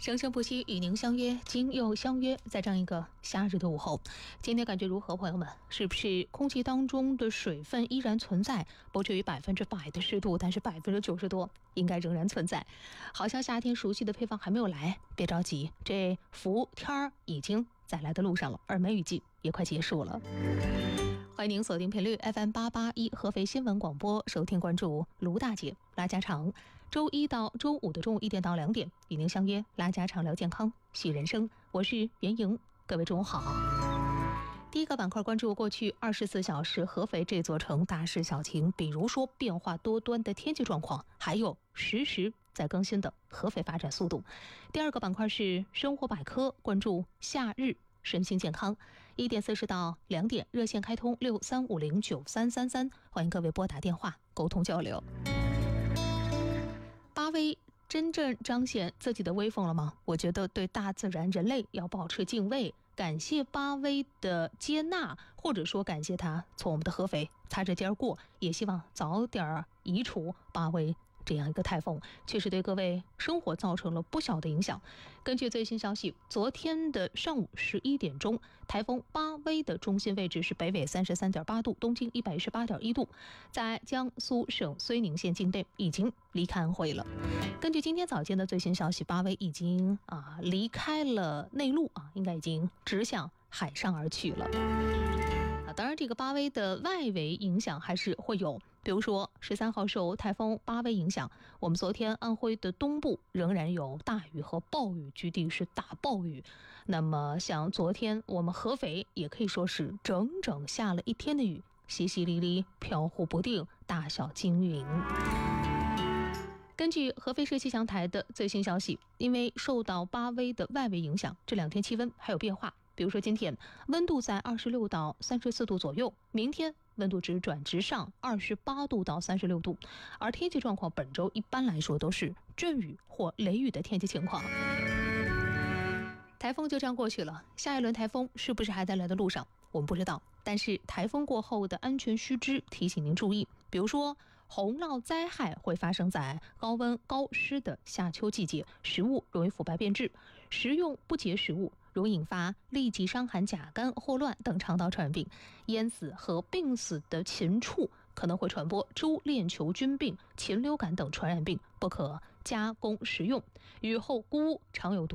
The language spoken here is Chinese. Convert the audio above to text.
生生不息与您相约，今又相约在这样一个夏日的午后。今天感觉如何，朋友们？是不是空气当中的水分依然存在？不至于100%的湿度，但是90%多应该仍然存在。好像夏天熟悉的配方还没有来，别着急，这伏天儿已经在来的路上了，而梅雨季也快结束了。欢迎您锁定频率 FM881合肥新闻广播，收听关注卢大姐拉家常。周一到周五的中午1点到2点，与您相约拉家常聊健康续人生，我是袁莹，各位中午好。第一个板块关注过去24小时合肥这座城大事小情，比如说变化多端的天气状况，还有实时在更新的合肥发展速度。第二个板块是生活百科，关注夏日身心健康。1点40到2点，热线开通63509333，欢迎各位拨打电话沟通交流。8V真正彰显自己的威风了吗？我觉得对大自然人类要保持敬畏，感谢8V的接纳，或者说感谢他从我们的合肥擦着肩而过，也希望早点移除8V这样一个台风，确实对各位生活造成了不小的影响。根据最新消息，昨天的上午11点钟，台风8V的中心位置是北纬33.8度，东经118.1度，在江苏省睢宁县境内已经离开安徽了。根据今天早间的最新消息，8V已经离开了内陆应该已经直向海上而去了。当然这个8V的外围影响还是会有，比如说13号受台风8V影响，我们昨天安徽的东部仍然有大雨和暴雨，局地是大暴雨。那么像昨天我们合肥也可以说是整整下了一天的雨，淅淅沥沥，飘忽不定，大小惊云。根据合肥市气象台的最新消息，因为受到8V的外围影响，这2天气温还有变化。比如说今天温度在26到34度左右，明天温度值转直上28度到36度，而天气状况本周一般来说都是阵雨或雷雨的天气情况。台风就这样过去了，下一轮台风是不是还在来的路上，我们不知道，但是台风过后的安全须知提醒您注意，比如说洪涝灾害会发生在高温高湿的夏秋季节，食物容易腐败变质，食用不洁食物容易引发痢疾、伤寒、甲肝、霍乱等肠道传染病，淹死和病死的禽畜可能会传播猪链球菌病、禽流感等传染病，不可加工食用。雨后菇常有毒